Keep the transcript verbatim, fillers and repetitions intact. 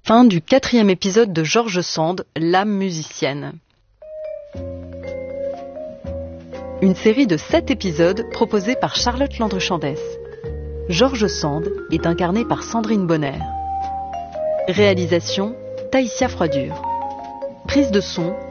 Fin du quatrième épisode de George Sand, l'âme musicienne. Une série de sept épisodes proposée par Charlotte Landry-Chandès. George Sand est incarné par Sandrine Bonner. Réalisation, Taïsia Froidure. Prise de son,